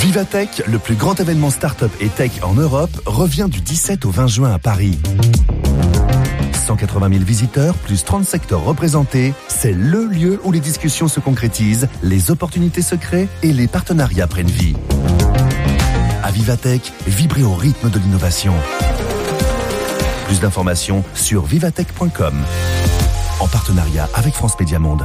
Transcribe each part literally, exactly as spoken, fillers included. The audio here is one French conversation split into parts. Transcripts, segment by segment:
Vivatech, le plus grand événement start-up et tech en Europe, revient du dix-sept au vingt juin à Paris. cent quatre-vingt mille visiteurs, plus trente secteurs représentés, c'est le lieu où les discussions se concrétisent, les opportunités se créent et les partenariats prennent vie. À Vivatech, vibrez au rythme de l'innovation. Plus d'informations sur vivatech point com, en partenariat avec France Média Monde.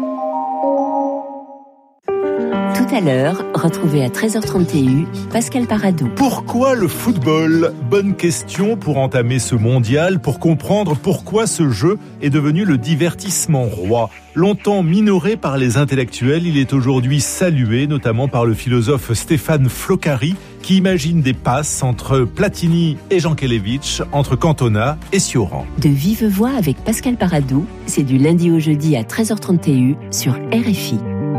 Tout à l'heure, retrouvez à treize heures trente Pascal Paradou. Pourquoi le football ? Bonne question pour entamer ce mondial, pour comprendre pourquoi ce jeu est devenu le divertissement roi. Longtemps minoré par les intellectuels, il est aujourd'hui salué, notamment par le philosophe Stéphane Floccari, qui imagine des passes entre Platini et Jankélévitch, entre Cantona et Sioran. De vive voix avec Pascal Paradou, c'est du lundi au jeudi à treize heures trente sur R F I.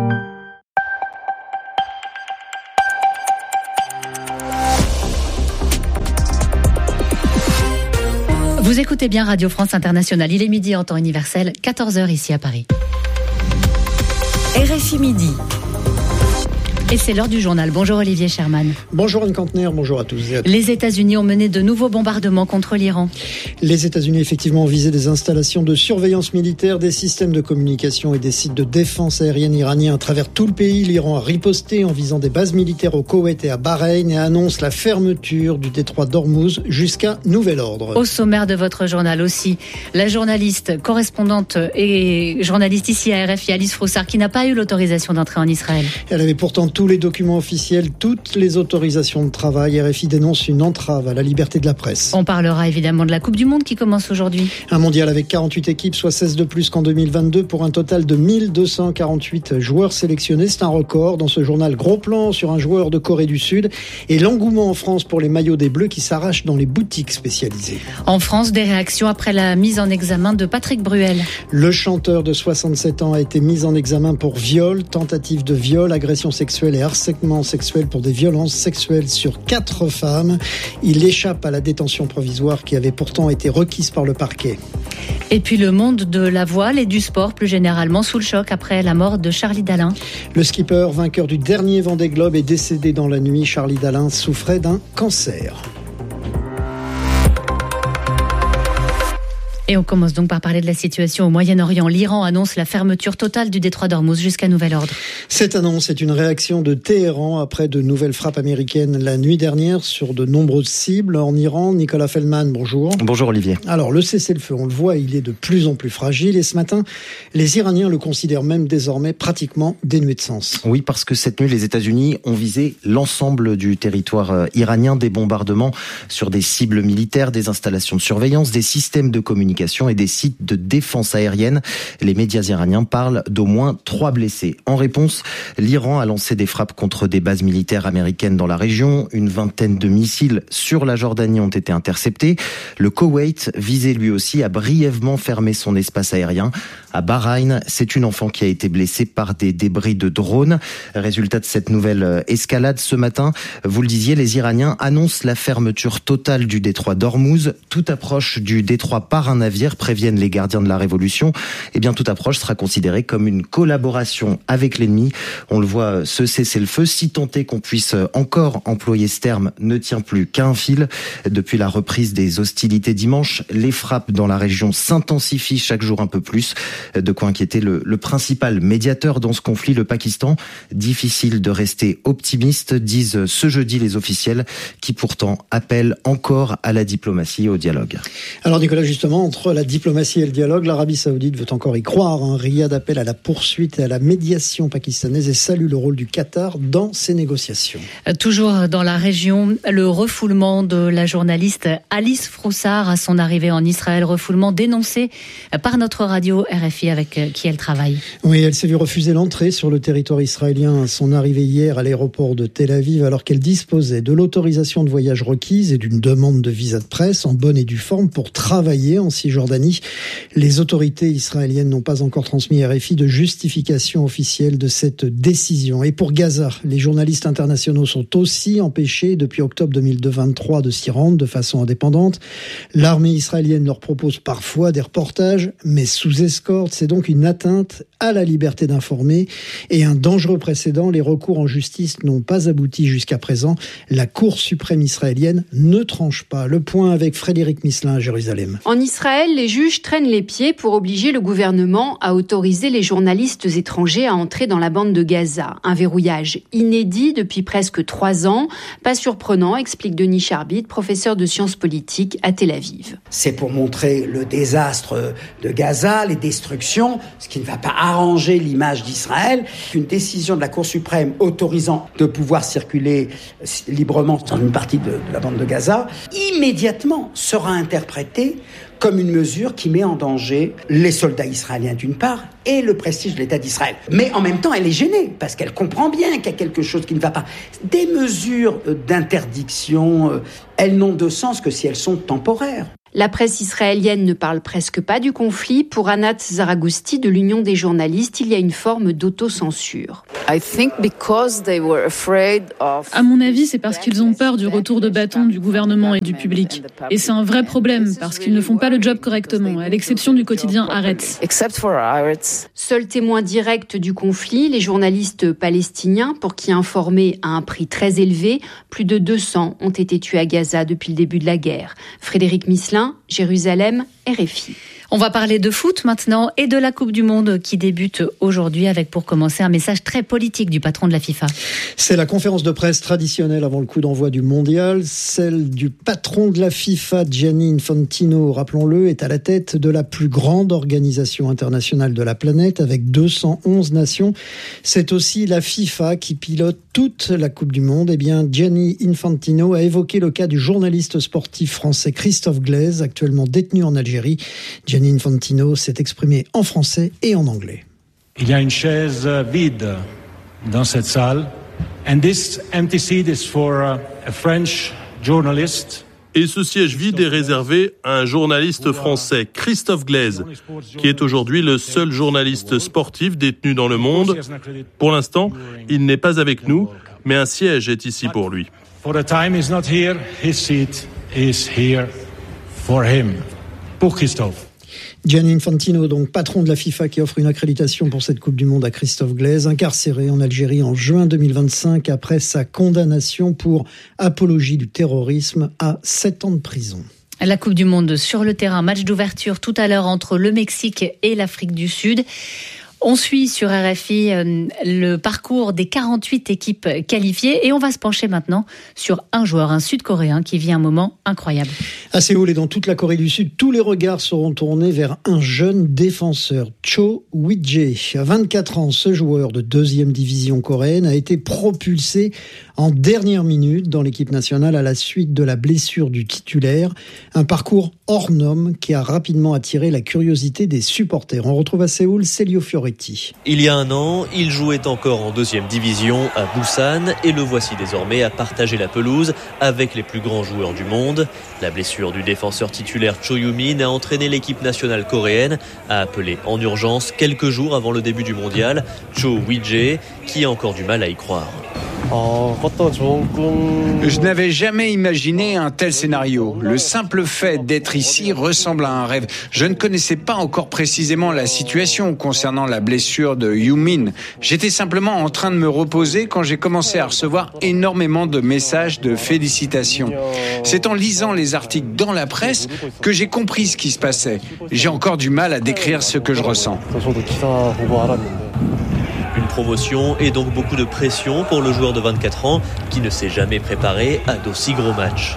Vous écoutez bien Radio France Internationale. Il est midi en temps universel, quatorze heures ici à Paris. R F I Midi. Et c'est l'heure du journal. Bonjour Olivier Sherman. Bonjour Anne Cantener, bonjour à tous et à toutes. Les États-Unis ont mené de nouveaux bombardements contre l'Iran. Les États-Unis effectivement ont visé des installations de surveillance militaire, des systèmes de communication et des sites de défense aérienne iraniens à travers tout le pays. L'Iran a riposté en visant des bases militaires au Koweït et à Bahreïn et annonce la fermeture du détroit d'Ormuz jusqu'à nouvel ordre. Au sommaire de votre journal aussi, la journaliste, correspondante et journaliste ici à R F I, Alice Froussard, qui n'a pas eu l'autorisation d'entrer en Israël. Elle avait pourtant tous les documents officiels, toutes les autorisations de travail. R F I dénonce une entrave à la liberté de la presse. On parlera évidemment de la Coupe du Monde qui commence aujourd'hui. Un mondial avec quarante-huit équipes, soit seize de plus qu'en deux mille vingt-deux, pour un total de mille deux cent quarante-huit joueurs sélectionnés. C'est un record. Dans ce journal, gros plan sur un joueur de Corée du Sud et l'engouement en France pour les maillots des Bleus qui s'arrachent dans les boutiques spécialisées. En France, des réactions après la mise en examen de Patrick Bruel. Le chanteur de soixante-sept ans a été mis en examen pour viol, tentative de viol, agression sexuelle et harcèlement sexuel pour des violences sexuelles sur quatre femmes. Il échappe à la détention provisoire qui avait pourtant été requise par le parquet. Et puis le monde de la voile et du sport plus généralement sous le choc après la mort de Charlie Dalin. Le skipper, vainqueur du dernier Vendée Globe, est décédé dans la nuit. Charlie Dalin souffrait d'un cancer. Et on commence donc par parler de la situation au Moyen-Orient. L'Iran annonce la fermeture totale du détroit d'Ormuz jusqu'à nouvel ordre. Cette annonce est une réaction de Téhéran après de nouvelles frappes américaines la nuit dernière sur de nombreuses cibles en Iran. Nicolas Feldman, bonjour. Bonjour Olivier. Alors le cessez-le-feu, on le voit, il est de plus en plus fragile et ce matin, les Iraniens le considèrent même désormais pratiquement dénué de sens. Oui, parce que cette nuit, les États-Unis ont visé l'ensemble du territoire iranien, des bombardements sur des cibles militaires, des installations de surveillance, des systèmes de communication et des sites de défense aérienne. Les médias iraniens parlent d'au moins trois blessés. En réponse, l'Iran a lancé des frappes contre des bases militaires américaines dans la région. Une vingtaine de missiles sur la Jordanie ont été interceptés. Le Koweït, visé lui aussi, a brièvement fermé son espace aérien. À Bahreïn, c'est une enfant qui a été blessée par des débris de drones. Résultat de cette nouvelle escalade ce matin, vous le disiez, les Iraniens annoncent la fermeture totale du détroit d'Ormuz. Toute approche du détroit par un navire, préviennent les gardiens de la révolution. Eh bien, toute approche sera considérée comme une collaboration avec l'ennemi. On le voit, ce cessez-le-feu, si tant est qu'on puisse encore employer ce terme, ne tient plus qu'à un fil. Depuis la reprise des hostilités dimanche, les frappes dans la région s'intensifient chaque jour un peu plus. De quoi inquiéter le, le principal médiateur dans ce conflit, le Pakistan. Difficile de rester optimiste, disent ce jeudi les officiels, qui pourtant appellent encore à la diplomatie et au dialogue. Alors Nicolas, justement, entre la diplomatie et le dialogue, l'Arabie Saoudite veut encore y croire. Hein. Riyad appelle à la poursuite et à la médiation pakistanaise et salue le rôle du Qatar dans ces négociations. Toujours dans la région, le refoulement de la journaliste Alice Froussard à son arrivée en Israël, refoulement dénoncé par notre radio R F I avec qui elle travaille. Oui, elle s'est vue refuser l'entrée sur le territoire israélien à son arrivée hier à l'aéroport de Tel Aviv alors qu'elle disposait de l'autorisation de voyage requise et d'une demande de visa de presse en bonne et due forme pour travailler en Cisjordanie. Les autorités israéliennes n'ont pas encore transmis à R F I de justification officielle de cette décision. Et pour Gaza, les journalistes internationaux sont aussi empêchés depuis octobre deux mille vingt-trois de s'y rendre de façon indépendante. L'armée israélienne leur propose parfois des reportages, mais sous escorte. C'est donc une atteinte à la liberté d'informer et un dangereux précédent. Les recours en justice n'ont pas abouti jusqu'à présent. La Cour suprême israélienne ne tranche pas. Le point avec Frédéric Misselin à Jérusalem. En Israël, les juges traînent les pieds pour obliger le gouvernement à autoriser les journalistes étrangers à entrer dans la bande de Gaza. Un verrouillage inédit depuis presque trois ans. Pas surprenant, explique Denis Charbit, professeur de sciences politiques à Tel Aviv. C'est pour montrer le désastre de Gaza, les destructions, ce qui ne va pas arranger l'image d'Israël. Une décision de la Cour suprême autorisant de pouvoir circuler librement dans une partie de, de la bande de Gaza, immédiatement sera interprétée comme une mesure qui met en danger les soldats israéliens d'une part et le prestige de l'État d'Israël. Mais en même temps, elle est gênée parce qu'elle comprend bien qu'il y a quelque chose qui ne va pas. Des mesures d'interdiction, elles n'ont de sens que si elles sont temporaires. La presse israélienne ne parle presque pas du conflit. Pour Anat Zaragousti de l'Union des journalistes, il y a une forme d'autocensure. À mon avis, c'est parce qu'ils ont peur du retour de bâton du gouvernement et du public. Et c'est un vrai problème, parce qu'ils ne font pas le job correctement, à l'exception du quotidien Haaretz. Seul témoin direct du conflit, les journalistes palestiniens, pour qui informer à un prix très élevé, plus de deux cents ont été tués à Gaza depuis le début de la guerre. Frédéric Misselin, Jérusalem, R F I. On va parler de foot maintenant et de la Coupe du Monde qui débute aujourd'hui avec pour commencer un message très politique du patron de la FIFA. C'est la conférence de presse traditionnelle avant le coup d'envoi du mondial. Celle du patron de la FIFA, Gianni Infantino, rappelons-le, est à la tête de la plus grande organisation internationale de la planète avec deux cent onze nations. C'est aussi la FIFA qui pilote toute la Coupe du Monde. Eh bien, Gianni Infantino a évoqué le cas du journaliste sportif français Christophe Glaise, actuellement détenu en Algérie. Gianni Infantino s'est exprimé en français et en anglais. Il y a une chaise vide dans cette salle. And this empty seat is for a French journalist. Et ce siège vide est réservé à un journaliste français, Christophe Glaise, qui est aujourd'hui le seul journaliste sportif détenu dans le monde. Pour l'instant, il n'est pas avec nous, mais un siège est ici pour lui. For the time he's not here, his seat is here for him. Pour Christophe. Gianni Infantino, donc patron de la FIFA, qui offre une accréditation pour cette Coupe du Monde à Christophe Glaise, incarcéré en Algérie en juin deux mille vingt-cinq après sa condamnation pour apologie du terrorisme à sept ans de prison. La Coupe du Monde sur le terrain, match d'ouverture tout à l'heure entre le Mexique et l'Afrique du Sud. On suit sur R F I euh, le parcours des quarante-huit équipes qualifiées et on va se pencher maintenant sur un joueur, un Sud-Coréen qui vit un moment incroyable. À Séoul et dans toute la Corée du Sud, tous les regards seront tournés vers un jeune défenseur, Cho Wi-jae. À vingt-quatre ans, ce joueur de deuxième division coréenne a été propulsé en dernière minute dans l'équipe nationale à la suite de la blessure du titulaire. Un parcours hors norme qui a rapidement attiré la curiosité des supporters. On retrouve à Séoul Célio Fioretti. Il y a un an, il jouait encore en deuxième division à Busan et le voici désormais à partager la pelouse avec les plus grands joueurs du monde. La blessure du défenseur titulaire Cho Yu-min a entraîné l'équipe nationale coréenne à appeler en urgence quelques jours avant le début du mondial Cho Wi-jae qui a encore du mal à y croire. Je n'avais jamais imaginé un tel scénario. Le simple fait d'être ici ressemble à un rêve. Je ne connaissais pas encore précisément la situation concernant la blessure de Yu-min. J'étais simplement en train de me reposer quand j'ai commencé à recevoir énormément de messages de félicitations. C'est en lisant les articles dans la presse que j'ai compris ce qui se passait. J'ai encore du mal à décrire ce que je ressens. Une promotion et donc beaucoup de pression pour le joueur de vingt-quatre ans qui ne s'est jamais préparé à d'aussi gros matchs.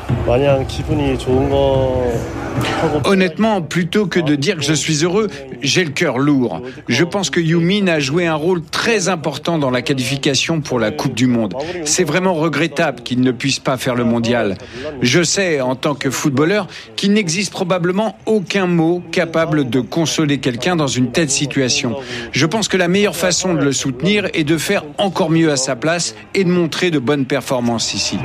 Honnêtement, plutôt que de dire que je suis heureux, j'ai le cœur lourd. Je pense que Yu-min a joué un rôle très important dans la qualification pour la Coupe du Monde. C'est vraiment regrettable qu'il ne puisse pas faire le mondial. Je sais, en tant que footballeur, qu'il n'existe probablement aucun mot capable de consoler quelqu'un dans une telle situation. Je pense que la meilleure façon de le soutenir, soutenir et de faire encore mieux à sa place et de montrer de bonnes performances ici.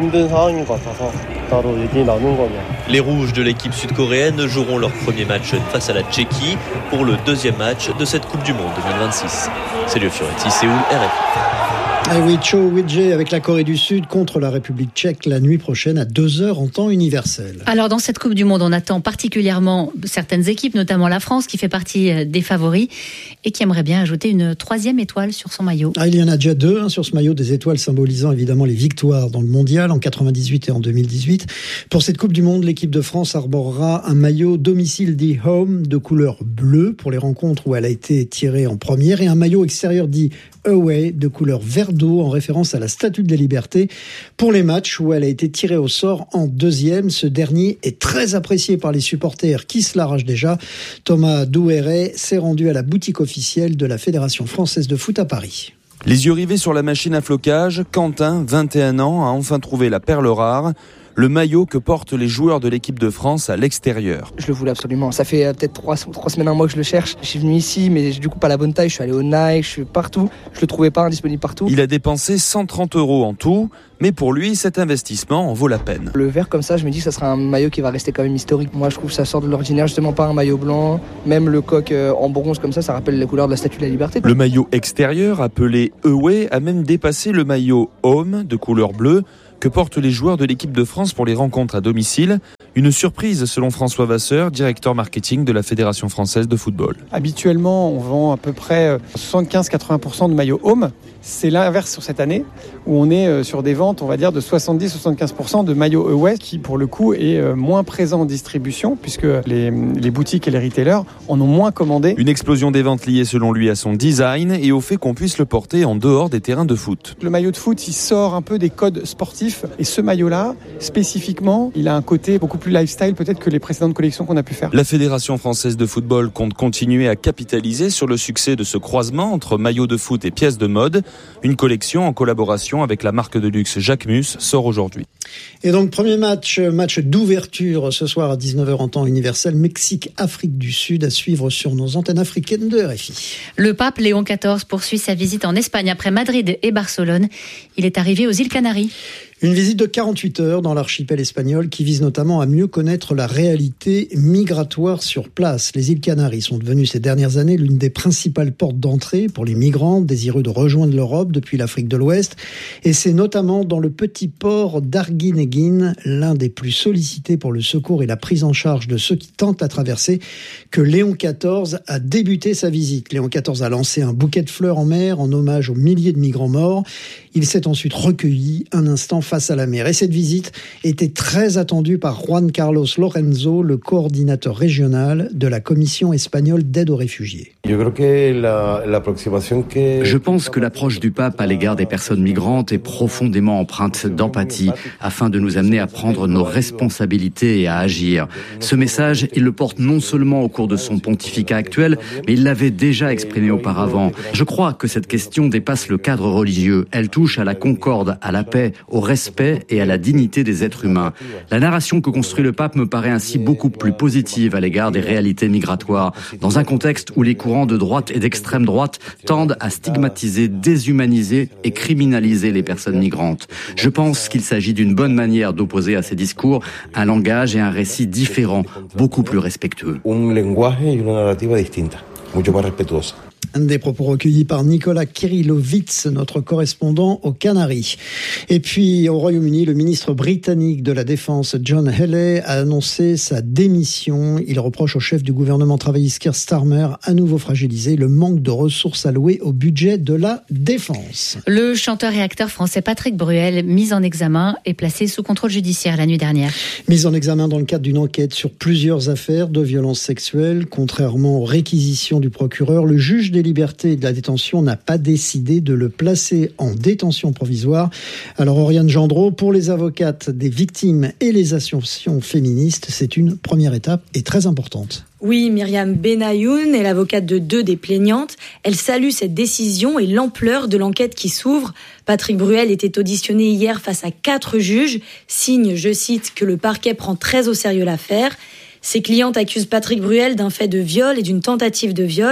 Les rouges de l'équipe sud-coréenne joueront leur premier match face à la Tchéquie pour le deuxième match de cette Coupe du Monde deux mille vingt-six. C'est Léo Fioretti, Séoul, R F I. Ah oui, Cho Wi-jae avec la Corée du Sud contre la République tchèque la nuit prochaine à deux heures en temps universel. Alors dans cette Coupe du Monde, on attend particulièrement certaines équipes, notamment la France qui fait partie des favoris et qui aimerait bien ajouter une troisième étoile sur son maillot. Ah, il y en a déjà deux hein, sur ce maillot, des étoiles symbolisant évidemment les victoires dans le mondial en quatre-vingt-dix-huit et en deux mille dix-huit. Pour cette Coupe du Monde, l'équipe de France arborera un maillot domicile dit home de couleur bleue pour les rencontres où elle a été tirée en première et un maillot extérieur dit away de couleur vert d'eau en référence à la Statue de la Liberté pour les matchs où elle a été tirée au sort en deuxième. Ce dernier est très apprécié par les supporters qui se l'arrachent déjà. Thomas Douéret s'est rendu à la boutique officielle de la Fédération française de foot à Paris. Les yeux rivés sur la machine à flocage, Quentin, vingt et un ans, a enfin trouvé la perle rare. Le maillot que portent les joueurs de l'équipe de France à l'extérieur. Je le voulais absolument. Ça fait peut-être trois, trois semaines, un mois que je le cherche. Je suis venu ici, mais du coup pas la bonne taille. Je suis allé au Nike, je suis partout. Je le trouvais pas indisponible partout. Il a dépensé cent trente euros en tout, mais pour lui, cet investissement en vaut la peine. Le vert comme ça, je me dis que ça sera un maillot qui va rester quand même historique. Moi, je trouve que ça sort de l'ordinaire, justement pas un maillot blanc. Même le coq en bronze comme ça, ça rappelle les couleurs de la Statue de la Liberté. Le maillot extérieur, appelé away, a même dépassé le maillot home de couleur bleue que portent les joueurs de l'équipe de France pour les rencontres à domicile. Une surprise selon François Vasseur, directeur marketing de la Fédération française de football. Habituellement, on vend à peu près soixante-quinze à quatre-vingts pour cent de maillots home. C'est l'inverse sur cette année, où on est sur des ventes, on va dire, de soixante-dix à soixante-quinze pour cent de maillots away, qui pour le coup est moins présent en distribution, puisque les, les boutiques et les retailers en ont moins commandé. Une explosion des ventes liée selon lui à son design et au fait qu'on puisse le porter en dehors des terrains de foot. Le maillot de foot, il sort un peu des codes sportifs, et ce maillot-là, spécifiquement, il a un côté beaucoup plus lifestyle peut-être que les précédentes collections qu'on a pu faire. La Fédération française de football compte continuer à capitaliser sur le succès de ce croisement entre maillots de foot et pièces de mode. Une collection en collaboration avec la marque de luxe Jacquemus sort aujourd'hui. Et donc premier match, match d'ouverture ce soir à dix-neuf heures en temps universel, Mexique-Afrique du Sud à suivre sur nos antennes africaines de R F I. Le pape Léon quatorze poursuit sa visite en Espagne après Madrid et Barcelone. Il est arrivé aux îles Canaries. Une visite de quarante-huit heures dans l'archipel espagnol qui vise notamment à mieux connaître la réalité migratoire sur place. Les îles Canaries sont devenues ces dernières années l'une des principales portes d'entrée pour les migrants désireux de rejoindre l'Europe depuis l'Afrique de l'Ouest. Et c'est notamment dans le petit port d'Arguineguín, l'un des plus sollicités pour le secours et la prise en charge de ceux qui tentent la traversée, que Léon quatorze a débuté sa visite. Léon quatorze a lancé un bouquet de fleurs en mer en hommage aux milliers de migrants morts. Il s'est ensuite recueilli un instant face à la mer. Et cette visite était très attendue par Juan Carlos Lorenzo, le coordinateur régional de la Commission espagnole d'aide aux réfugiés. Je pense que l'approche du pape à l'égard des personnes migrantes est profondément empreinte d'empathie, afin de nous amener à prendre nos responsabilités et à agir. Ce message, il le porte non seulement au cours de son pontificat actuel, mais il l'avait déjà exprimé auparavant. Je crois que cette question dépasse le cadre religieux. Elle touche à la concorde, à la paix, au respect et à la dignité des êtres humains. La narration que construit le pape me paraît ainsi beaucoup plus positive à l'égard des réalités migratoires, dans un contexte où les courants de droite et d'extrême droite tendent à stigmatiser, déshumaniser et criminaliser les personnes migrantes. Je pense qu'il s'agit d'une bonne manière d'opposer à ces discours un langage et un récit différents, beaucoup plus respectueux. Un lenguaje y una narrativa distinta, mucho más respetuosa. Des propos recueillis par Nicolas Kirilovitz, notre correspondant aux Canaries. Et puis, au Royaume-Uni, le ministre britannique de la Défense, John Healey, a annoncé sa démission. Il reproche au chef du gouvernement travailliste Keir Starmer, à nouveau fragilisé, le manque de ressources allouées au budget de la défense. Le chanteur et acteur français Patrick Bruel, mis en examen, est placé sous contrôle judiciaire la nuit dernière. Mis en examen dans le cadre d'une enquête sur plusieurs affaires de violences sexuelles. Contrairement aux réquisitions du procureur, le juge des libertés et de la détention n'a pas décidé de le placer en détention provisoire. Alors Oriane Gendreau, pour les avocates des victimes et les associations féministes, c'est une première étape et très importante. Oui, Myriam Benayoun est l'avocate de deux des plaignantes. Elle salue cette décision et l'ampleur de l'enquête qui s'ouvre. Patrick Bruel était auditionné hier face à quatre juges, signe, je cite, que le parquet prend très au sérieux l'affaire. Ses clientes accusent Patrick Bruel d'un fait de viol et d'une tentative de viol.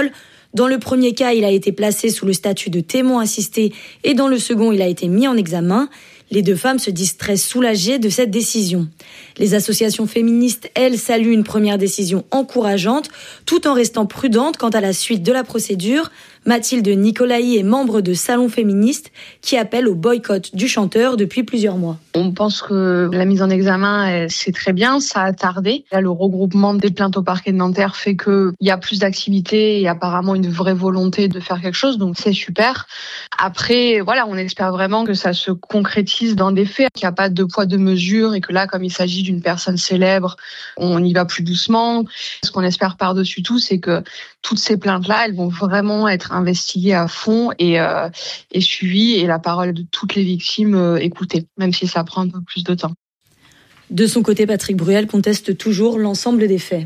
Dans le premier cas, il a été placé sous le statut de témoin assisté et dans le second, il a été mis en examen. Les deux femmes se disent très soulagées de cette décision. Les associations féministes, elles, saluent une première décision encourageante, tout en restant prudentes quant à la suite de la procédure. Mathilde Nicolaï est membre de Salon Féministe qui appelle au boycott du chanteur depuis plusieurs mois. On pense que la mise en examen, c'est très bien, ça a tardé. Là, le regroupement des plaintes au parquet de Nanterre fait qu'il y a plus d'activité et apparemment une vraie volonté de faire quelque chose, donc c'est super. Après, voilà, on espère vraiment que ça se concrétise dans des faits, qu'il n'y a pas de poids de mesure et que là, comme il s'agit d'une personne célèbre, on y va plus doucement. Ce qu'on espère par-dessus tout, c'est que toutes ces plaintes-là, elles vont vraiment être investiguées à fond et, euh, et suivies et la parole de toutes les victimes euh, écoutée, même si ça prend un peu plus de temps. De son côté, Patrick Bruel conteste toujours l'ensemble des faits.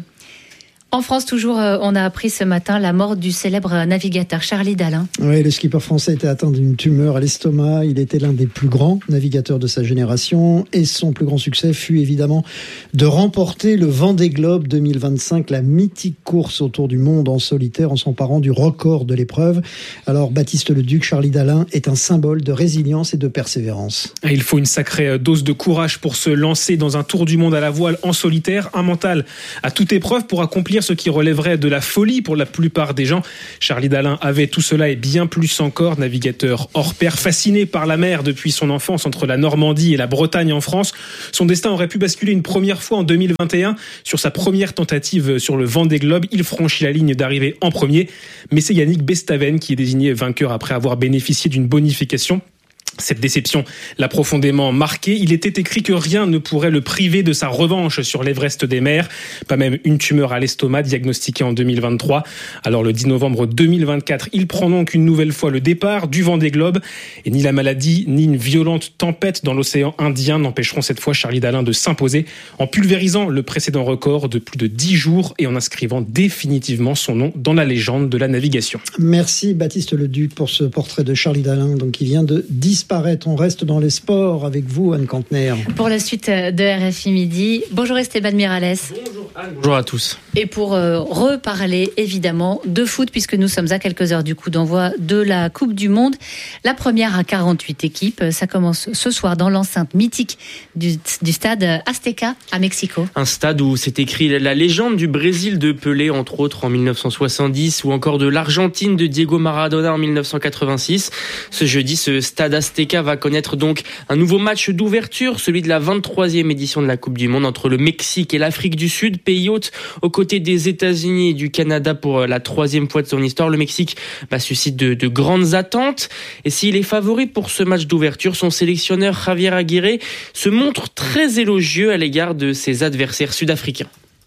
En France, toujours, on a appris ce matin la mort du célèbre navigateur Charlie Dalin. Oui, le skipper français était atteint d'une tumeur à l'estomac. Il était l'un des plus grands navigateurs de sa génération. Et son plus grand succès fut évidemment de remporter le Vendée Globe deux mille vingt-cinq, la mythique course autour du monde en solitaire en s'emparant du record de l'épreuve. Alors, Baptiste Leduc, Charlie Dalin est un symbole de résilience et de persévérance. Il faut une sacrée dose de courage pour se lancer dans un tour du monde à la voile en solitaire. Un mental à toute épreuve pour accomplir ce qui relèverait de la folie pour la plupart des gens. Charlie Dalin avait tout cela et bien plus encore. Navigateur hors pair, fasciné par la mer depuis son enfance entre la Normandie et la Bretagne en France. Son destin aurait pu basculer une première fois en deux mille vingt et un. Sur sa première tentative sur le Vendée Globe, il franchit la ligne d'arrivée en premier. Mais c'est Yannick Bestaven qui est désigné vainqueur après avoir bénéficié d'une bonification. Cette déception l'a profondément marqué. Il était écrit que rien ne pourrait le priver de sa revanche sur l'Everest des mers. Pas même une tumeur à l'estomac diagnostiquée en deux mille vingt-trois. Alors le dix novembre deux mille vingt-quatre, il prend donc une nouvelle fois le départ du Vendée Globe. Et ni la maladie, ni une violente tempête dans l'océan Indien n'empêcheront cette fois Charlie Dalin de s'imposer en pulvérisant le précédent record de plus de dix jours et en inscrivant définitivement son nom dans la légende de la navigation. Merci Baptiste Leduc pour ce portrait de Charlie Dalin, donc qui vient de disparaître. On reste dans les sports avec vous, Anne Cantenaire. Pour la suite de R F I Midi, bonjour Esteban Miralles. Bonjour Anne, bonjour à tous. Et pour euh, reparler évidemment de foot, puisque nous sommes à quelques heures du coup d'envoi de la Coupe du Monde. La première à quarante-huit équipes, ça commence ce soir dans l'enceinte mythique du, du stade Azteca à Mexico. Un stade où s'est écrit la légende du Brésil de Pelé, entre autres en mille neuf cent soixante-dix, ou encore de l'Argentine de Diego Maradona en mille neuf cent quatre-vingt-six. Ce jeudi, ce stade Azteca va connaître donc un nouveau match d'ouverture, celui de la vingt-troisième édition de la Coupe du Monde entre le Mexique et l'Afrique du Sud, pays hôte aux côtés des États-Unis et du Canada pour la troisième fois de son histoire. Le Mexique bah, suscite de, de grandes attentes et s'il est favori pour ce match d'ouverture, son sélectionneur Javier Aguirre se montre très élogieux à l'égard de ses adversaires sud-africains.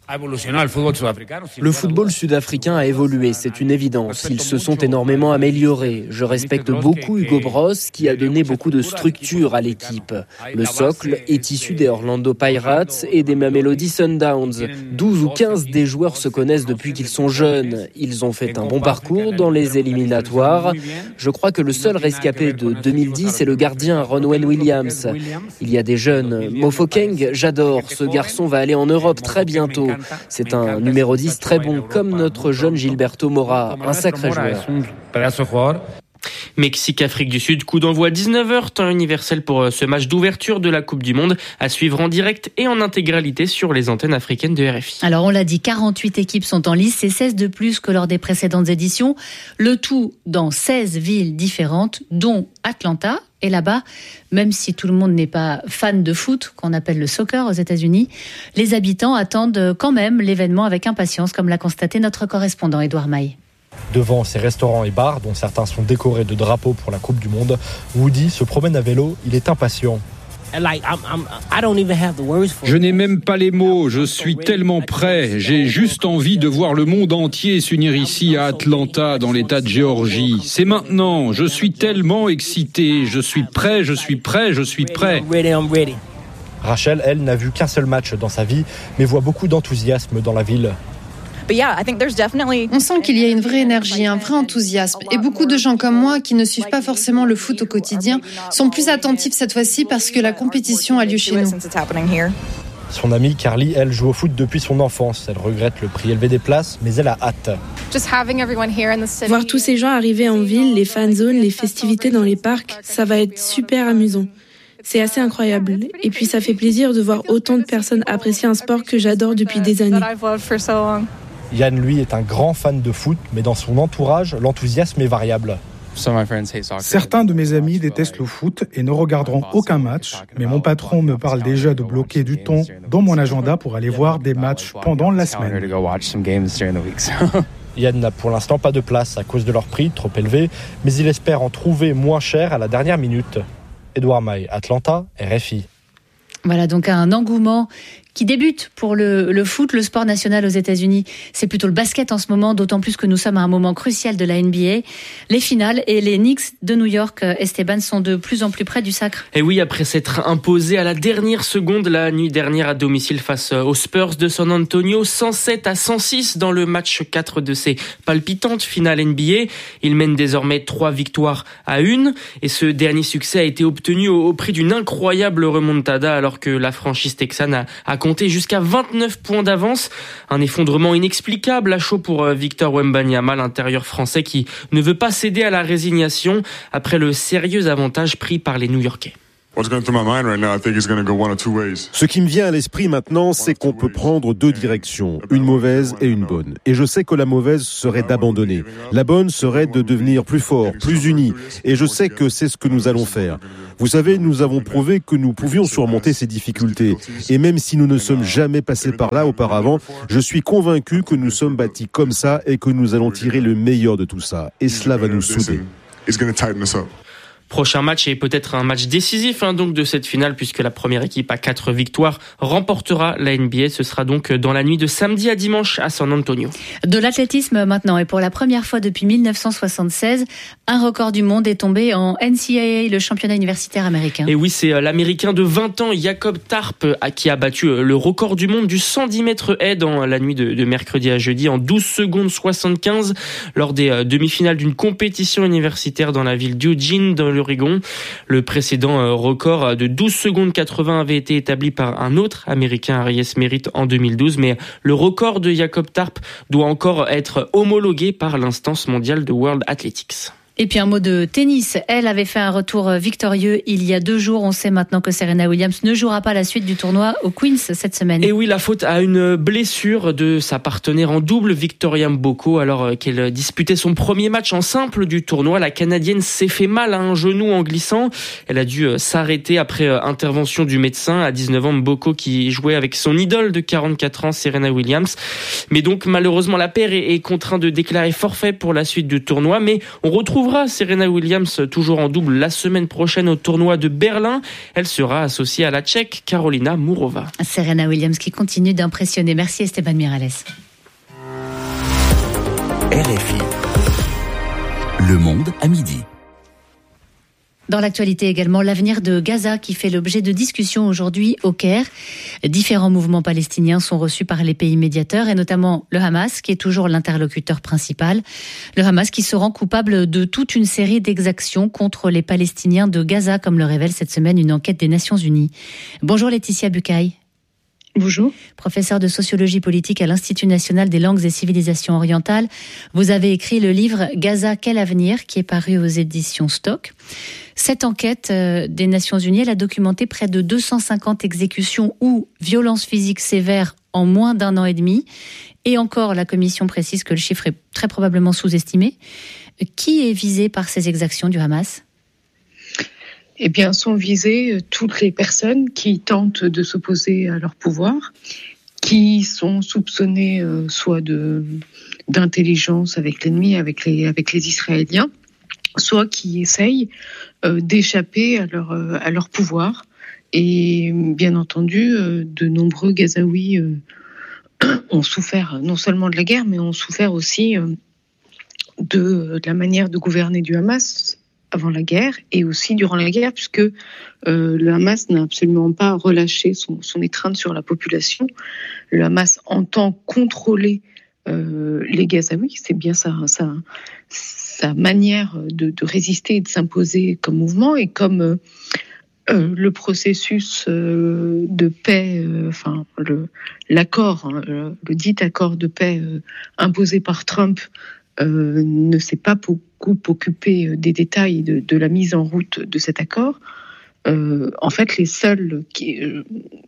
Le football sud-africain a évolué, c'est une évidence. Ils se sont énormément améliorés. Je respecte beaucoup Hugo Bross qui a donné beaucoup de structure à l'équipe. Le socle est issu des Orlando Pirates et des Mamelodi Sundowns. douze ou quinze des joueurs se connaissent depuis qu'ils sont jeunes. Ils ont fait un bon parcours dans les éliminatoires. Je crois que le seul rescapé de deux mille dix est le gardien Ronwen Williams. Il y a des jeunes. Mofokeng, j'adore. Ce garçon va aller en Europe très bientôt. C'est un numéro dix très bon, comme notre jeune Gilberto Mora, un sacré joueur. Mexique, Afrique du Sud, coup d'envoi dix-neuf heures, temps universel pour ce match d'ouverture de la Coupe du Monde, à suivre en direct et en intégralité sur les antennes africaines de R F I. Alors on l'a dit, quarante-huit équipes sont en lice, c'est seize de plus que lors des précédentes éditions, le tout dans seize villes différentes, dont Atlanta. Et là-bas, même si tout le monde n'est pas fan de foot, qu'on appelle le soccer aux États-Unis, les habitants attendent quand même l'événement avec impatience, comme l'a constaté notre correspondant Édouard Maille. Devant ces restaurants et bars, dont certains sont décorés de drapeaux pour la Coupe du Monde, Woody se promène à vélo, il est impatient. Je n'ai même pas les mots, je suis tellement prêt. J'ai juste envie de voir le monde entier s'unir ici à Atlanta, dans l'état de Géorgie. C'est maintenant, je suis tellement excité, je suis prêt, je suis prêt, je suis prêt. Rachel, elle, n'a vu qu'un seul match dans sa vie, mais voit beaucoup d'enthousiasme dans la ville. On sent qu'il y a une vraie énergie, un vrai enthousiasme. Et beaucoup de gens comme moi, qui ne suivent pas forcément le foot au quotidien, sont plus attentifs cette fois-ci parce que la compétition a lieu chez nous. Son amie Carly, elle, joue au foot depuis son enfance. Elle regrette le prix élevé des places, mais elle a hâte. Voir tous ces gens arriver en ville, les fan zones, les festivités dans les parcs, ça va être super amusant. C'est assez incroyable. Et puis ça fait plaisir de voir autant de personnes apprécier un sport que j'adore depuis des années. Yann, lui, est un grand fan de foot, mais dans son entourage, l'enthousiasme est variable. Certains de mes amis détestent le foot et ne regarderont aucun match, mais mon patron me parle déjà de bloquer du temps dans mon agenda pour aller voir des matchs pendant la semaine. Yann n'a pour l'instant pas de place à cause de leur prix trop élevé, mais il espère en trouver moins cher à la dernière minute. Édouard Maille, Atlanta, R F I. Voilà donc un engouement qui débute pour le, le foot, le sport national aux États-Unis. C'est plutôt le basket en ce moment, d'autant plus que nous sommes à un moment crucial de la N B A. Les finales et les Knicks de New York, Esteban, sont de plus en plus près du sacre. Et oui, après s'être imposé à la dernière seconde la nuit dernière à domicile face aux Spurs de San Antonio, cent sept à cent six dans le match quatre de ces palpitantes finales N B A. Ils mènent désormais trois victoires à une, et ce dernier succès a été obtenu au, au prix d'une incroyable remontada, alors que la franchise texane a, a compté jusqu'à vingt-neuf points d'avance. Un effondrement inexplicable à chaud pour Victor Wembanyama, l'intérieur français qui ne veut pas céder à la résignation après le sérieux avantage pris par les New-Yorkais. Ce qui me vient à l'esprit maintenant, c'est qu'on peut prendre deux directions, une mauvaise et une bonne. Et je sais que la mauvaise serait d'abandonner. La bonne serait de devenir plus fort, plus unis. Et je sais que c'est ce que nous allons faire. Vous savez, nous avons prouvé que nous pouvions surmonter ces difficultés. Et même si nous ne sommes jamais passés par là auparavant, je suis convaincu que nous sommes bâtis comme ça et que nous allons tirer le meilleur de tout ça. Et cela va nous souder. Prochain match est peut-être un match décisif hein, donc de cette finale, puisque la première équipe à quatre victoires remportera la N B A. Ce sera donc dans la nuit de samedi à dimanche à San Antonio. De l'athlétisme maintenant, et pour la première fois depuis dix-neuf cent soixante-seize, un record du monde est tombé en N C A A, le championnat universitaire américain. Et oui, c'est l'Américain de vingt ans, Jacob Tarp, qui a battu le record du monde du cent dix mètres haies dans la nuit de, de mercredi à jeudi en douze secondes soixante-quinze lors des demi-finales d'une compétition universitaire dans la ville d'Eugene, dans l'Oregon. Le précédent record de douze secondes quatre-vingts avait été établi par un autre Américain, Arias Merritt, en deux mille douze, mais le record de Jacob Tarp doit encore être homologué par l'instance mondiale de World Athletics. Et puis un mot de tennis. Elle avait fait un retour victorieux il y a deux jours. On sait maintenant que Serena Williams ne jouera pas la suite du tournoi au Queens cette semaine. Et oui, la faute à une blessure de sa partenaire en double, Victoria Mboko, alors qu'elle disputait son premier match en simple du tournoi. La Canadienne s'est fait mal à un genou en glissant. Elle a dû s'arrêter après intervention du médecin. À dix-neuf ans, Mboko qui jouait avec son idole de quarante-quatre ans, Serena Williams. Mais donc malheureusement, la paire est contrainte de déclarer forfait pour la suite du tournoi. Mais on retrouve Serena Williams toujours en double la semaine prochaine au tournoi de Berlin. Elle sera associée à la Tchèque Karolina Mourova. Serena Williams qui continue d'impressionner. Merci Esteban Miralles. R F I. Le Monde à midi. Dans l'actualité également, l'avenir de Gaza qui fait l'objet de discussions aujourd'hui au Caire. Différents mouvements palestiniens sont reçus par les pays médiateurs et notamment le Hamas qui est toujours l'interlocuteur principal. Le Hamas qui se rend coupable de toute une série d'exactions contre les Palestiniens de Gaza, comme le révèle cette semaine une enquête des Nations Unies. Bonjour Laetitia Bucaille. Bonjour. Professeure de sociologie politique à l'Institut national des langues et civilisations orientales. Vous avez écrit le livre Gaza, quel avenir, qui est paru aux éditions Stock. Cette enquête des Nations Unies, elle a documenté près de deux cent cinquante exécutions ou violences physiques sévères en moins d'un an et demi. Et encore, la commission précise que le chiffre est très probablement sous-estimé. Qui est visé par ces exactions du Hamas ? Eh bien, sont visées toutes les personnes qui tentent de s'opposer à leur pouvoir, qui sont soupçonnées euh, soit de d'intelligence avec l'ennemi, avec les avec les Israéliens, soit qui essayent euh, d'échapper à leur euh, à leur pouvoir. Et bien entendu, euh, de nombreux Gazaouis euh, ont souffert non seulement de la guerre, mais ont souffert aussi euh, de, de la manière de gouverner du Hamas avant la guerre et aussi durant la guerre, puisque euh, le Hamas n'a absolument pas relâché son, son étreinte sur la population. Le Hamas entend contrôler euh, les Gazaouis, c'est bien sa, sa, sa manière de, de résister et de s'imposer comme mouvement et comme euh, Euh, le processus euh, de paix, euh, enfin le, l'accord, hein, le, le dit accord de paix euh, imposé par Trump euh, ne s'est pas beaucoup occupé des détails de, de la mise en route de cet accord. Euh, en fait, les seuls, qui, euh,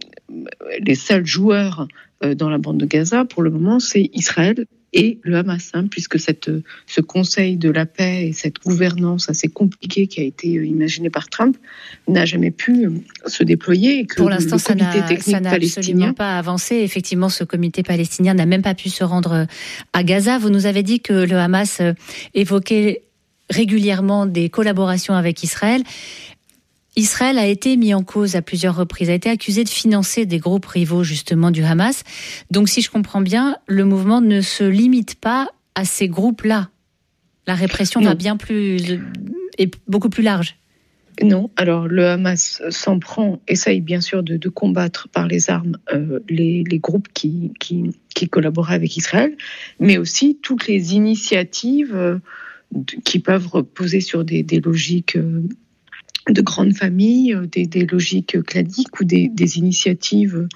les seuls joueurs euh, dans la bande de Gaza, pour le moment, c'est Israël et le Hamas, hein, puisque cette, ce Conseil de la paix et cette gouvernance assez compliquée qui a été imaginée par Trump n'a jamais pu se déployer. Et que Pour l'instant, le ça comité n'a, technique ça n'a palestinien absolument pas avancé. Effectivement, ce comité palestinien n'a même pas pu se rendre à Gaza. Vous nous avez dit que le Hamas évoquait régulièrement des collaborations avec Israël. Israël a été mis en cause à plusieurs reprises, a été accusé de financer des groupes rivaux justement du Hamas. Donc si je comprends bien, le mouvement ne se limite pas à ces groupes-là. La répression non. va bien plus, est beaucoup plus large. Non, alors le Hamas s'en prend, essaye bien sûr de, de combattre par les armes euh, les, les groupes qui, qui, qui collaboraient avec Israël, mais aussi toutes les initiatives euh, qui peuvent reposer sur des, des logiques... Euh, de grandes familles, des, des logiques claniques ou des, des initiatives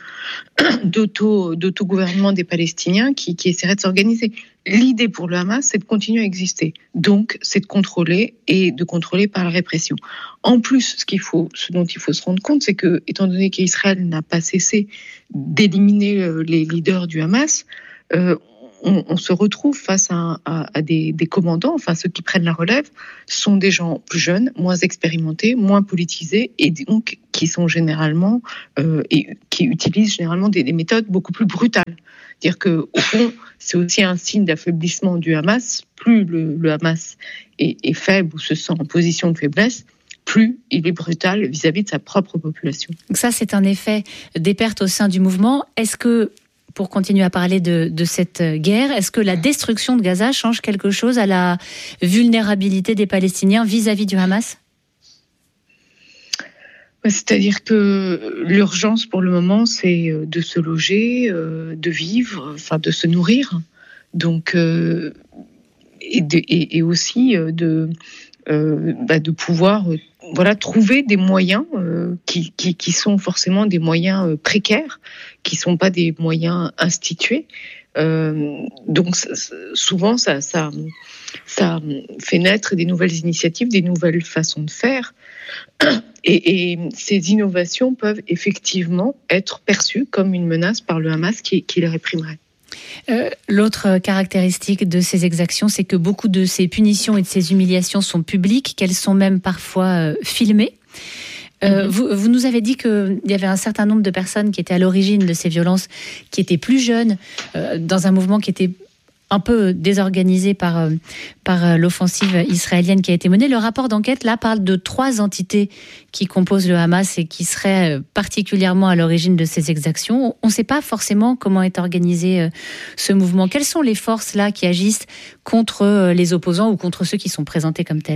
d'auto, d'autogouvernement des Palestiniens qui, qui essaieraient de s'organiser. L'idée pour le Hamas, c'est de continuer à exister. Donc, c'est de contrôler et de contrôler par la répression. En plus, ce, qu'il faut, ce dont il faut se rendre compte, c'est que, étant donné qu'Israël n'a pas cessé d'éliminer les leaders du Hamas, euh, On, on se retrouve face à, à, à des, des commandants, enfin ceux qui prennent la relève, sont des gens plus jeunes, moins expérimentés, moins politisés et donc qui sont généralement euh, et qui utilisent généralement des, des méthodes beaucoup plus brutales. C'est-à-dire que au fond, c'est aussi un signe d'affaiblissement du Hamas. Plus le, le Hamas est, est faible ou se sent en position de faiblesse, plus il est brutal vis-à-vis de sa propre population. Donc ça, c'est un effet des pertes au sein du mouvement. Est-ce que Pour continuer à parler de, de cette guerre, est-ce que la destruction de Gaza change quelque chose à la vulnérabilité des Palestiniens vis-à-vis du Hamas ? C'est-à-dire que l'urgence pour le moment, c'est de se loger, de vivre, enfin de se nourrir, donc et, de, et, et aussi de euh, bah de pouvoir voilà trouver des moyens euh, qui, qui qui sont forcément des moyens euh, précaires, qui sont pas des moyens institués. Euh, donc ça, souvent ça ça ça fait naître des nouvelles initiatives, des nouvelles façons de faire, et, et ces innovations peuvent effectivement être perçues comme une menace par le Hamas qui, qui les réprimerait. Euh, l'autre caractéristique de ces exactions, c'est que beaucoup de ces punitions et de ces humiliations sont publiques, qu'elles sont même parfois euh, filmées. Euh, mm-hmm. vous, vous nous avez dit qu'il y avait un certain nombre de personnes qui étaient à l'origine de ces violences, qui étaient plus jeunes, euh, dans un mouvement qui était un peu désorganisé par, par l'offensive israélienne qui a été menée. Le rapport d'enquête, là, parle de trois entités qui composent le Hamas et qui seraient particulièrement à l'origine de ces exactions. On ne sait pas forcément comment est organisé ce mouvement. Quelles sont les forces, là, qui agissent contre les opposants ou contre ceux qui sont présentés comme tels ?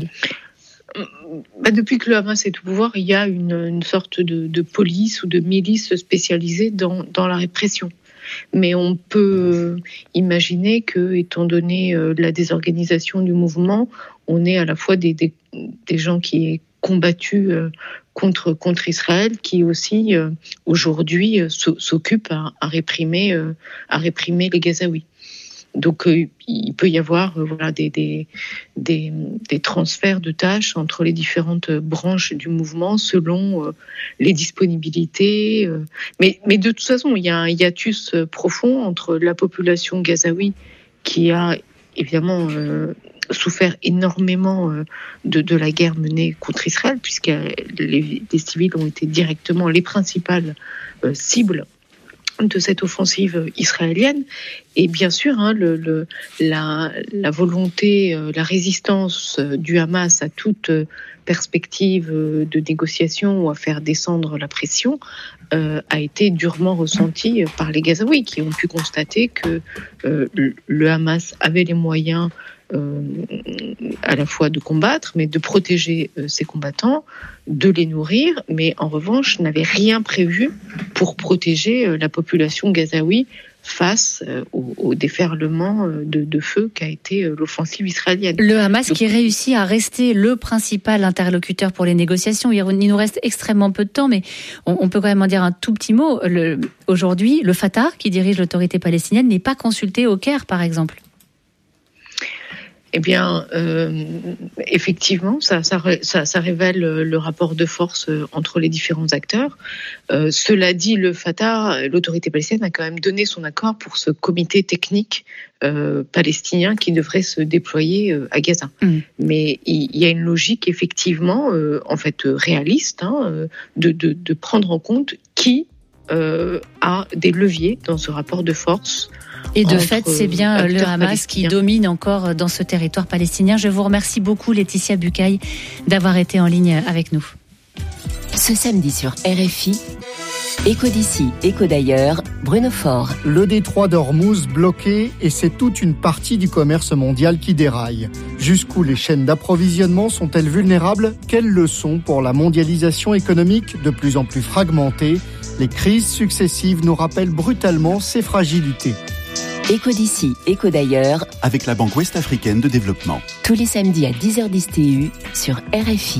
Bah depuis que le Hamas est au pouvoir, il y a une, une sorte de, de police ou de milice spécialisée dans, dans la répression. Mais on peut imaginer que, étant donné la désorganisation du mouvement, on est à la fois des, des, des gens qui est combattu contre, contre Israël, qui aussi aujourd'hui s'occupent à, à réprimer, à réprimer les Gazaouis. Donc euh, il peut y avoir euh, voilà, des, des, des, des transferts de tâches entre les différentes branches du mouvement selon euh, les disponibilités. Euh. Mais, mais de toute façon, il y a un hiatus profond entre la population gazaoui qui a évidemment euh, souffert énormément euh, de, de la guerre menée contre Israël, puisque les, les civils ont été directement les principales euh, cibles de cette offensive israélienne, et bien sûr hein, le, le, la, la volonté, euh, la résistance du Hamas à toute perspective de négociation ou à faire descendre la pression euh, a été durement ressentie par les Gazaouis, qui ont pu constater que euh, le Hamas avait les moyens Euh, à la fois de combattre, mais de protéger euh, ses combattants, de les nourrir, mais en revanche n'avait rien prévu pour protéger euh, la population gazaoui face au, au déferlement de, de feu qu'a été l'offensive israélienne. Le Hamas Donc, qui réussit à rester le principal interlocuteur pour les négociations. Il nous reste extrêmement peu de temps, mais on, on peut quand même en dire un tout petit mot. Le, aujourd'hui, le Fatah, qui dirige l'autorité palestinienne, n'est pas consulté au Caire, par exemple. Eh bien, euh, effectivement, ça, ça, ça, ça révèle le rapport de force entre les différents acteurs. Euh, cela dit, le Fatah, l'autorité palestinienne, a quand même donné son accord pour ce comité technique euh, palestinien qui devrait se déployer euh, à Gaza. Mmh. Mais il y a une logique, effectivement, euh, en fait réaliste, hein, de, de, de prendre en compte qui euh, a des leviers dans ce rapport de force. Et de fait, c'est bien le Hamas qui domine encore dans ce territoire palestinien. Je vous remercie beaucoup, Laetitia Bucaille, d'avoir été en ligne avec nous. Ce samedi sur R F I, Écho d'ici, écho d'ailleurs, Bruno Faure. Le détroit d'Ormuz bloqué et c'est toute une partie du commerce mondial qui déraille. Jusqu'où les chaînes d'approvisionnement sont-elles vulnérables ? Quelles leçons pour la mondialisation économique de plus en plus fragmentée ? Les crises successives nous rappellent brutalement ces fragilités. Écho d'ici, écho d'ailleurs, avec la Banque Ouest-Africaine de Développement. Tous les samedis à dix heures dix T U sur R F I.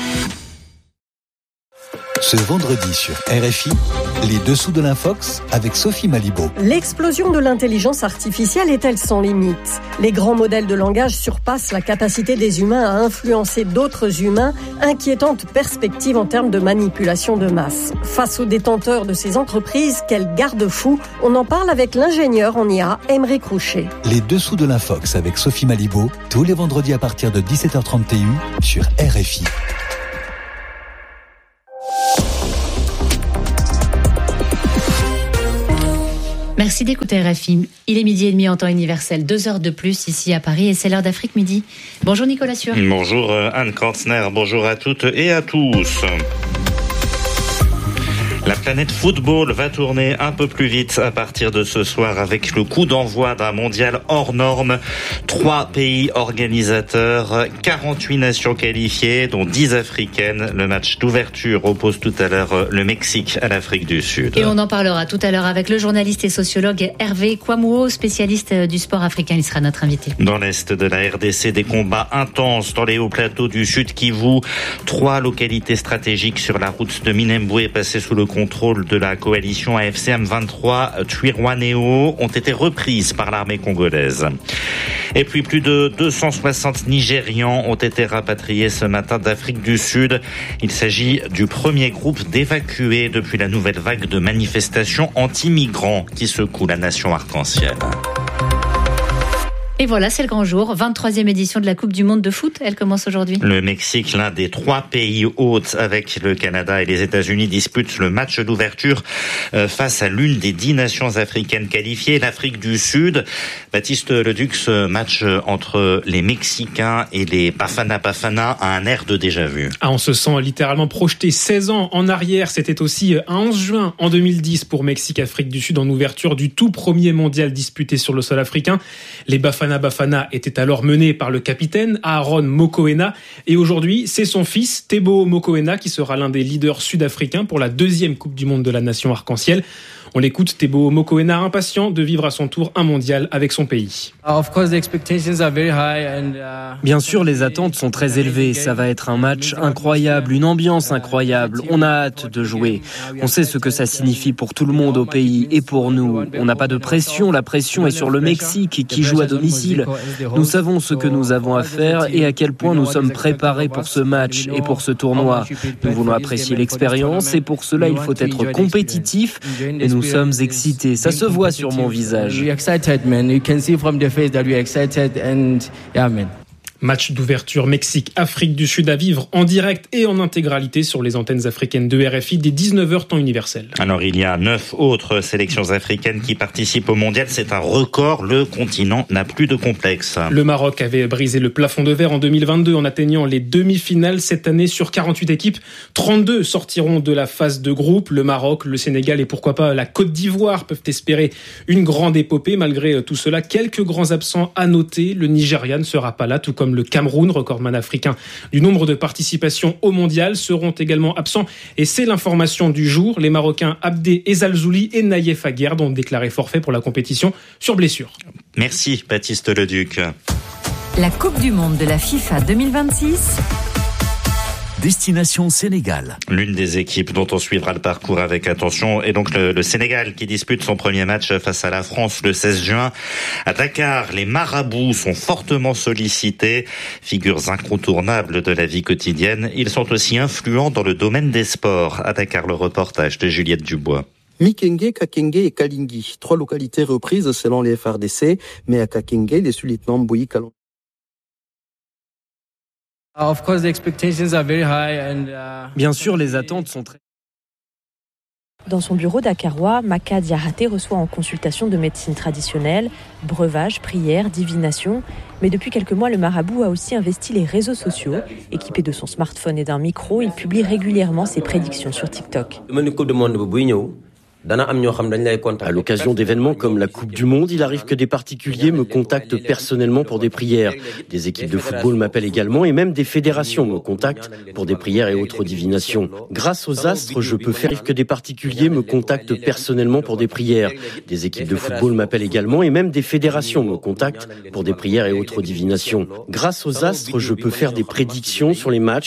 Ce vendredi sur R F I, les dessous de l'Infox avec Sophie Malibaud. L'explosion de l'intelligence artificielle est-elle sans limite ? Les grands modèles de langage surpassent la capacité des humains à influencer d'autres humains, inquiétante perspective en termes de manipulation de masse. Face aux détenteurs de ces entreprises, quel garde-fou ? On en parle avec l'ingénieur en I A, Aymeric Roucher. Les dessous de l'Infox avec Sophie Malibaud, tous les vendredis à partir de dix-sept heures trente T U sur R F I. Merci d'écouter R F I. Il est midi et demi en temps universel, deux heures de plus ici à Paris et c'est l'heure d'Afrique Midi. Bonjour Nicolas Sûr. Bonjour Anne Kranzner, bonjour à toutes et à tous. La planète football va tourner un peu plus vite à partir de ce soir avec le coup d'envoi d'un mondial hors norme. Trois pays organisateurs, quarante-huit nations qualifiées, dont dix africaines. Le match d'ouverture oppose tout à l'heure le Mexique à l'Afrique du Sud. Et on en parlera tout à l'heure avec le journaliste et sociologue Hervé Kouamouo, spécialiste du sport africain. Il sera notre invité. Dans l'est de la R D C, des combats intenses dans les hauts plateaux du Sud Kivu. Trois localités stratégiques sur la route de Minembwe passées sous le contrôle de la coalition A F C M vingt-trois, Twirwaneho, ont été reprises par l'armée congolaise. Et puis plus de deux cent soixante Nigérians ont été rapatriés ce matin d'Afrique du Sud. Il s'agit du premier groupe d'évacués depuis la nouvelle vague de manifestations anti-migrants qui secoue la nation arc-en-ciel. Et voilà, c'est le grand jour. vingt-troisième édition de la Coupe du Monde de foot. Elle commence aujourd'hui. Le Mexique, l'un des trois pays hôtes avec le Canada et les États-Unis, dispute le match d'ouverture face à l'une des dix nations africaines qualifiées, l'Afrique du Sud. Baptiste Leduc, ce match entre les Mexicains et les Bafana Bafana a un air de déjà-vu. Ah, on se sent littéralement projeté seize ans en arrière. C'était aussi un onze juin en deux mille dix pour Mexique-Afrique du Sud en ouverture du tout premier mondial disputé sur le sol africain. Les Bafana Bafana était alors mené par le capitaine Aaron Mokoena et aujourd'hui c'est son fils Teboho Mokoena qui sera l'un des leaders sud-africains pour la deuxième Coupe du Monde de la nation arc-en-ciel. On l'écoute, Teboho Mokoena, impatient de vivre à son tour un mondial avec son pays. Bien sûr, les attentes sont très élevées. Ça va être un match incroyable, une ambiance incroyable. On a hâte de jouer. On sait ce que ça signifie pour tout le monde au pays et pour nous. On n'a pas de pression. La pression est sur le Mexique qui joue à domicile. Nous savons ce que nous avons à faire et à quel point nous sommes préparés pour ce match et pour ce tournoi. Nous voulons apprécier l'expérience et pour cela, il faut être compétitif et nous Nous sommes excités, ça se voit sur mon visage. Match d'ouverture Mexique-Afrique du Sud à vivre en direct et en intégralité sur les antennes africaines de R F I dès dix-neuf heures temps universel. Alors il y a neuf autres sélections africaines qui participent au mondial. C'est un record, le continent n'a plus de complexe. Le Maroc avait brisé le plafond de verre en deux mille vingt-deux en atteignant les demi-finales. Cette année, sur quarante-huit équipes, trente-deux sortiront de la phase de groupe. Le Maroc, le Sénégal et pourquoi pas la Côte d'Ivoire peuvent espérer une grande épopée. Malgré tout cela, quelques grands absents à noter. Le Nigeria ne sera pas là, tout comme comme le Cameroun, recordman africain du nombre de participations au mondial, seront également absents. Et c'est l'information du jour. Les Marocains Abdé Ezzalzouli et Naïef Aguerd ont déclaré forfait pour la compétition sur blessure. Merci Baptiste Leduc. La Coupe du Monde de la FIFA deux mille vingt-six. Destination Sénégal. L'une des équipes dont on suivra le parcours avec attention est donc le, le Sénégal qui dispute son premier match face à la France le seize juin. À Dakar, les marabouts sont fortement sollicités. Figures incontournables de la vie quotidienne, ils sont aussi influents dans le domaine des sports. À Dakar, le reportage de Juliette Dubois. Mikenge, Kakenge et Kalingi, trois localités reprises selon les F R D C, mais à Kakenge, les sous-lieutenants Mbouyi Kalon. Bien sûr, les attentes sont très... Dans son bureau dakarois, Maka Diarate reçoit en consultation de médecine traditionnelle, breuvage, prière, divination. Mais depuis quelques mois, le marabout a aussi investi les réseaux sociaux. Équipé de son smartphone et d'un micro, il publie régulièrement ses prédictions sur TikTok. À l'occasion d'événements comme la Coupe du Monde, il arrive que des particuliers me contactent personnellement pour des prières. Des équipes de football m'appellent également et même des fédérations me contactent pour des prières et autres divinations. Grâce aux astres, je peux faire que des particuliers me contactent personnellement pour des prières. Des équipes de football m'appellent également et même des fédérations me contactent pour des prières et autres divinations. Grâce aux astres, je peux faire des prédictions sur les matchs